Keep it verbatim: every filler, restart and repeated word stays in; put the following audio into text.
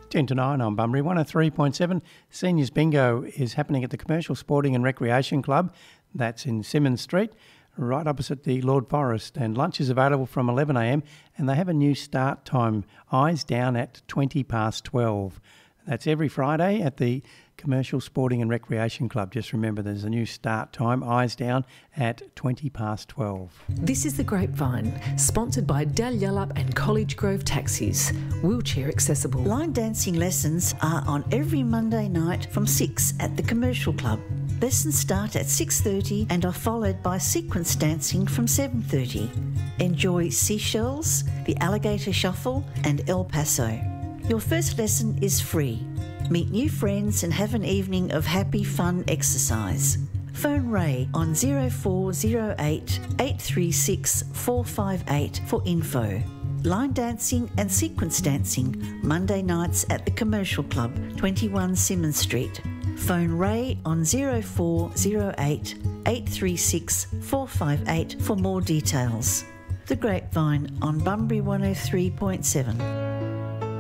ten to nine on Bunbury one oh three point seven. Seniors Bingo is happening at the Commercial Sporting and Recreation Club. That's in Symonds Street, right opposite the Lord Forest. And lunch is available from eleven a m and they have a new start time, eyes down at twenty past twelve. That's every Friday at the Commercial Sporting and Recreation Club. Just remember there's a new start time, eyes down at twenty past twelve. This is The Grapevine, sponsored by Dalyellup and College Grove Taxis, wheelchair accessible. Line dancing lessons are on every Monday night from six at the Commercial Club. Lessons start at six thirty and are followed by sequence dancing from seven thirty. Enjoy Seashells, the Alligator Shuffle and El Paso. Your first lesson is free. Meet new friends and have an evening of happy, fun exercise. Phone Ray on zero four zero eight, eight three six, four five eight for info. Line dancing and sequence dancing, Monday nights at the Commercial Club, twenty-one Symonds Street. Phone Ray on zero four zero eight, eight three six, four five eight for more details. The Grapevine on Bunbury one oh three point seven.